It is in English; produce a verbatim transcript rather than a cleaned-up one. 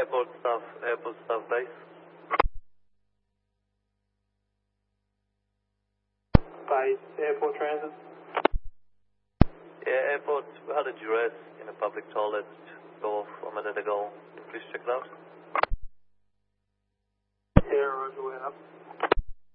airport staff, airport staff base. Base, airport transit. Yeah, airport, we had a duress in a public toilet go off a minute ago. Please check it out. Yeah, Roger, we're up.